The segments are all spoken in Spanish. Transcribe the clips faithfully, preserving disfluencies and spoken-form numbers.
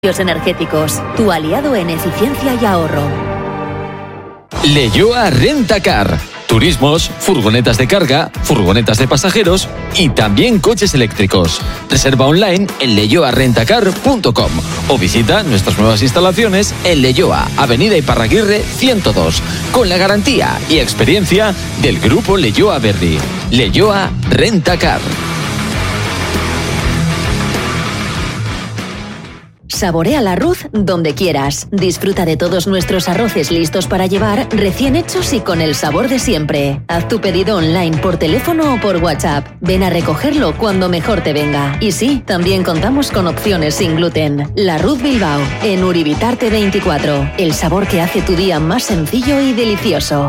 Energéticos, tu aliado en eficiencia y ahorro. Leyoa Rentacar. Turismos, furgonetas de carga, furgonetas de pasajeros y también coches eléctricos. Reserva online en leyoa rentacar punto com o visita nuestras nuevas instalaciones en Leyoa, Avenida Iparraguirre ciento dos, con la garantía y experiencia del grupo Leyoa Berri. Leyoa Rentacar. Saborea la arroz donde quieras. Disfruta de todos nuestros arroces listos para llevar, recién hechos y con el sabor de siempre. Haz tu pedido online por teléfono o por WhatsApp. Ven a recogerlo cuando mejor te venga. Y sí, también contamos con opciones sin gluten. La Ruz Bilbao, en Uribitarte veinticuatro. El sabor que hace tu día más sencillo y delicioso.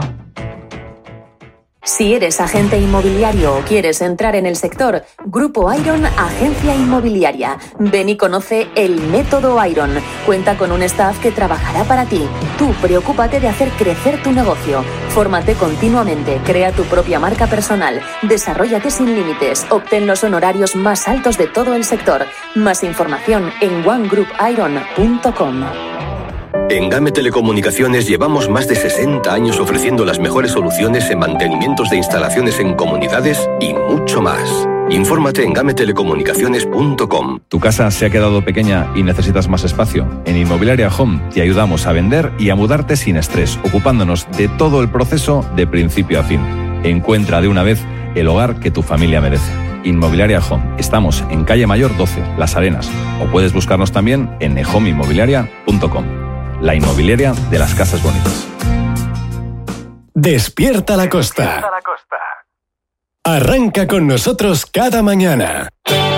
Si eres agente inmobiliario o quieres entrar en el sector, Grupo Iron, agencia inmobiliaria. Ven y conoce el método Iron. Cuenta con un staff que trabajará para ti. Tú preocúpate de hacer crecer tu negocio. Fórmate continuamente, crea tu propia marca personal, desarróllate sin límites, obtén los honorarios más altos de todo el sector. Más información en one group iron punto com. En Game Telecomunicaciones llevamos más de sesenta años ofreciendo las mejores soluciones en mantenimientos de instalaciones en comunidades y mucho más. Infórmate en game telecomunicaciones punto com. ¿Tu casa se ha quedado pequeña y necesitas más espacio? En Inmobiliaria Home te ayudamos a vender y a mudarte sin estrés, ocupándonos de todo el proceso de principio a fin. Encuentra de una vez el hogar que tu familia merece. Inmobiliaria Home. Estamos en Calle Mayor doce, Las Arenas. O puedes buscarnos también en ehome inmobiliaria punto com. La inmobiliaria de las casas bonitas. Despierta la Costa. Arranca con nosotros cada mañana.